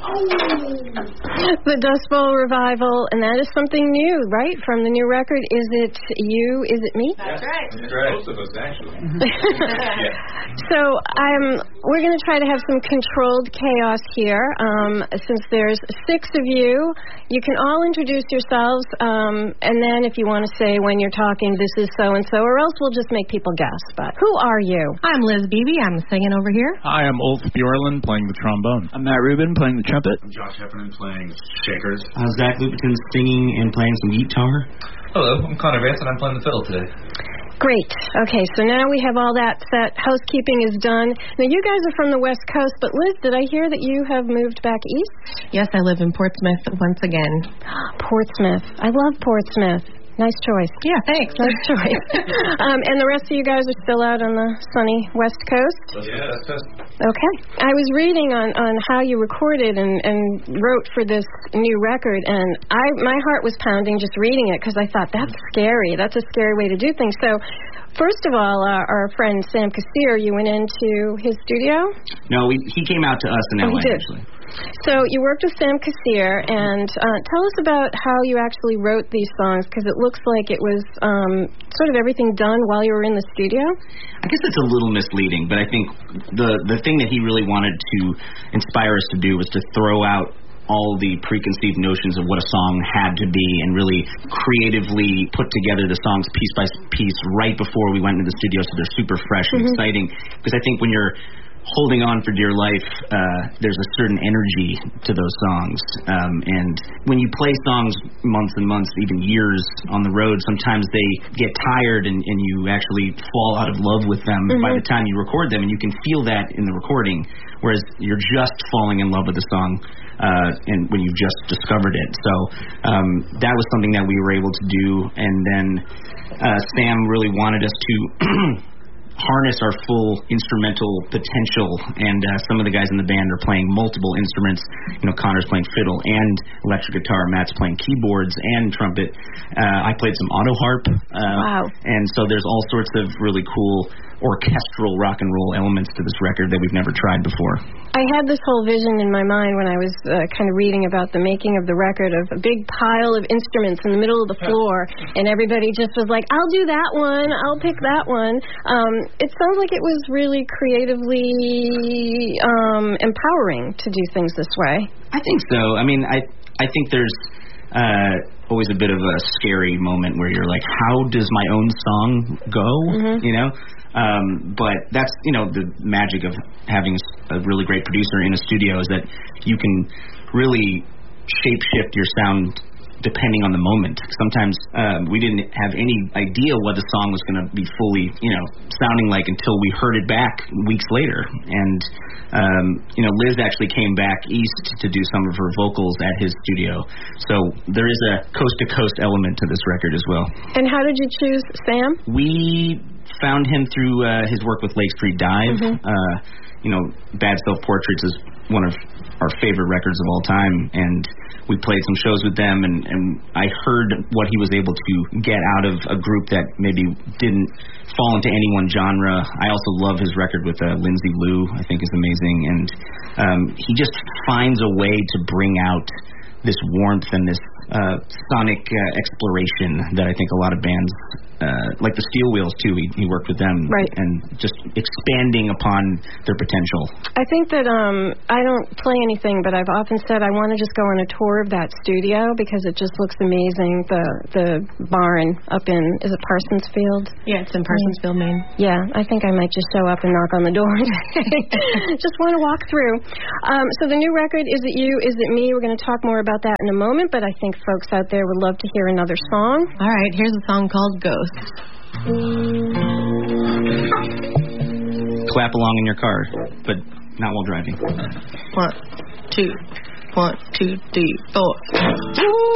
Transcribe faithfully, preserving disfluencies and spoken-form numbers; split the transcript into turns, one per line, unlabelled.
The Dust Bowl Revival, and that is something new, right? From the new record. Is it you? Is it me?
That's right.
That's right. Most of us, actually.
Yeah. So um, we're going to try to have some controlled chaos here. Um, since there's six of you, you can all introduce yourselves, um, and then if you want to say when you're talking, this is so-and-so, or else we'll just make people guess. But who are you?
I'm Liz Beebe. I'm singing over here.
Hi, I'm Ulf Bjorlund, playing the trombone. I'm Matt Rubin, playing the trumpet.
I'm Josh Heffernan, playing shakers.
I'm Zach Lupiton, singing and playing some guitar.
Hello, I'm Connor Vance, and I'm playing the fiddle today.
Great. Okay, so now we have all that set. Housekeeping is done. Now, you guys are from the West Coast, but Liz, did I hear that you have moved back east?
Yes, I live in Portsmouth once again.
Portsmouth. I love Portsmouth. Nice choice.
Yeah, thanks.
Nice choice. um, and the rest of you guys are still out on the sunny West Coast?
Yeah, that's us.
Okay. I was reading on, on how you recorded and, and wrote for this new record, and I my heart was pounding just reading it because I thought, that's scary. That's a scary way to do things. So, first of all, uh, our friend Sam Kassir, you went into his studio?
No, we, he came out to us in
oh,
L A,
he did.
actually.
So you worked with Sam Kassir, and uh, tell us about how you actually wrote these songs, because it looks like it was um, sort of everything done while you were in the studio.
I guess it's a little misleading, but I think the the thing that he really wanted to inspire us to do was to throw out all the preconceived notions of what a song had to be and really creatively put together the songs piece by piece right before we went into the studio, so they're super fresh and mm-hmm. exciting. Because I think when you're holding on for dear life, uh, there's a certain energy to those songs. Um, and when you play songs months and months, even years on the road, sometimes they get tired and, and you actually fall out of love with them mm-hmm. by the time you record them. And you can feel that in the recording, whereas you're just falling in love with the song uh, and when you've just discovered it. So um, that was something that we were able to do. And then uh, Sam really wanted us to harness our full instrumental potential, and uh, some of the guys in the band are playing multiple instruments. You know, Connor's playing fiddle and electric guitar, Matt's playing keyboards and trumpet. Uh, I played some auto harp. Uh,
wow.
And so there's all sorts of really cool orchestral rock and roll elements to this record that we've never tried before.
I had this whole vision in my mind when I was uh, kind of reading about the making of the record of a big pile of instruments in the middle of the floor, and everybody just was like, I'll do that one, I'll pick that one. Um, it sounds like it was really creatively um, empowering to do things this way.
I think so. I mean, I I think there's uh, always a bit of a scary moment where you're like, how does my own song go? Mm-hmm. You know? Um, but that's, you know, the magic of having a really great producer in a studio is that you can really shape-shift your sound depending on the moment. Sometimes uh, we didn't have any idea what the song was going to be fully, you know, sounding like until we heard it back weeks later. And, um, you know, Liz actually came back east to do some of her vocals at his studio. So there is a coast-to-coast element to this record as well.
And how did you choose Sam?
We found him through uh, his work with Lake Street Dive. Mm-hmm. Uh, you know, Bad Self-Portraits is one of our favorite records of all time, and we played some shows with them, and, and I heard what he was able to get out of a group that maybe didn't fall into any one genre. I also love his record with uh, Lindsay Lou, I think is amazing, and um, he just finds a way to bring out this warmth and this uh, sonic uh, exploration that I think a lot of bands, uh, like the Steel Wheels too, he, he worked with them,
right.
and just expanding upon their potential.
I think that um, I don't play anything, but I've often said I want to just go on a tour of that studio because it just looks amazing. The the barn up in, is it Parsonsfield?
Yeah, it's in Parsonsfield, Maine.
Yeah, I think I might just show up and knock on the door and just want to walk through. Um, so the new record, Is It You, Is It Me? We're going to talk more about that in a moment, but I think folks out there would love to hear another song.
All right, here's a song called Ghost.
Clap along in your car, but not while driving.
One, two, one, two, three, four.